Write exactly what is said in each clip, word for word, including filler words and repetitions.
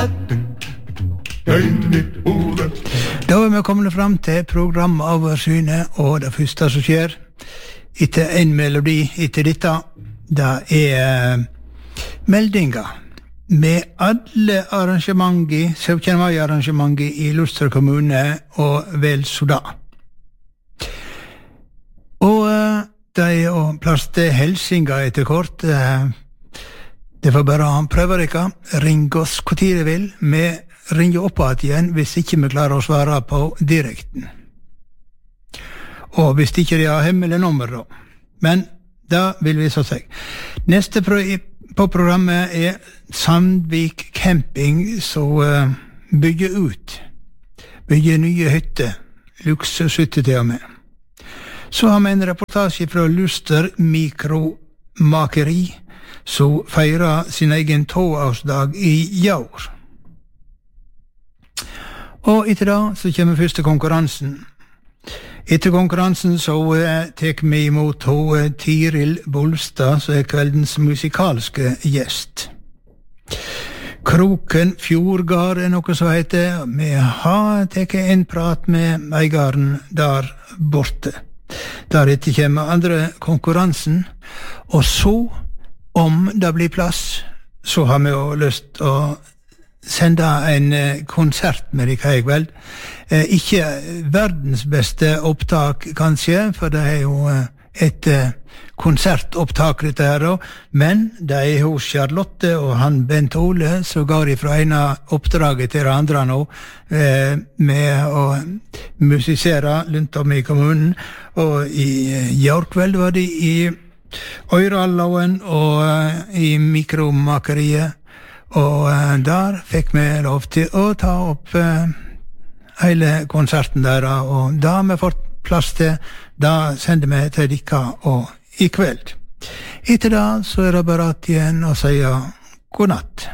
Da er vi kommet frem til programoversynet, og det første som skjer etter en melodi etter dette, det er meldinger med alle arrangementer, syttende mai-arrangementer i Luster kommune og vel så da. Og det er jo plass til helsinger etter kort. Det får bare prøve dere. Ring oss hvor tid dere vil. Vi ringer opp igjen hvis ikke vi klarer å svare på direkten. Og hvis ikke de har hemmelig nummer da. Men da vil vi så si. Neste pro på programmet er Sandvik Camping, som uh, bygger ut. Bygger nye hytter. Luksushytter til og med. Så har vi en reportasje fra Luster Mikromakeri, som feirer sin egen toårsdag i år. Og etter da så kommer første konkurransen. Etter konkurransen så uh, tek vi imot uh, Tiril Bolstad, som er kveldens musikalske gjest. Kroken Fjordgard er noe som heter. Vi har teket en prat med eigaren der borte. Deretter kommer andre konkurransen, og så, om det blir plass, så har vi jo lyst å sende en konsert med deg, jeg vel. Eh, ikke verdens beste opptak, kanskje, for det er jo et eh, konsertopptak dette her, men det er hos Charlotte og han Bent Ole, så går de fra ene oppdraget til det andre nå, eh, med å musisere rundt om i kommunen, og i går kveld var de i Øyralloen og uh, i Mikromakeriet, og uh, der fikk vi lov til å ta opp uh, hele konserten der, og da har vi fått plass til, da sender vi til dere og i kveld. Etter da så er det bare at igjen å si god natt.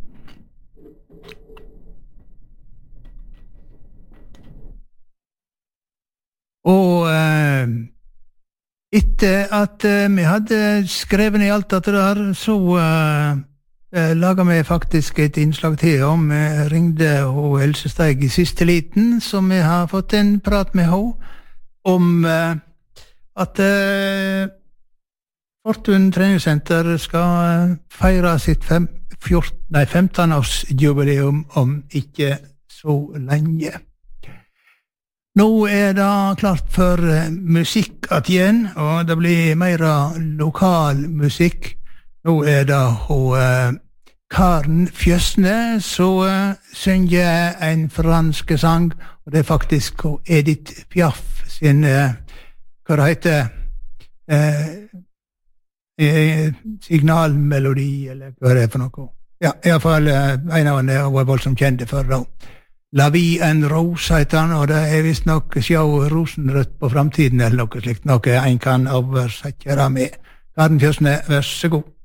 Og uh, etter at uh, vi hadde skrevet i alt dette der, så uh, uh, laget vi faktisk et innslag til om. Vi ringde ho Else Steig i siste liten, så vi har fått en prat med henne om uh, at uh, Fortun treningssenter skal uh, feire sitt fem, fjorten, nei, femten års jubileum om ikke så lenge. Nå er det klart for uh, musikk at igjen, og det blir mer lokal musikk. Nå er det ho, uh, Karen Fjösne som uh, synger en fransk sang, og det er faktisk ho, Edith Piaf sin, uh, hva det heter, uh, uh, signalmelodi, eller hva det er for noe. Ja, i hvert fall uh, en av henne var voldsomt kjente for da. La vie en rose heter han, og det er visst nok sjå rosenrødt på framtiden, eller noe slikt, noe en kan oversette med. Karen Fjösne, vær så god.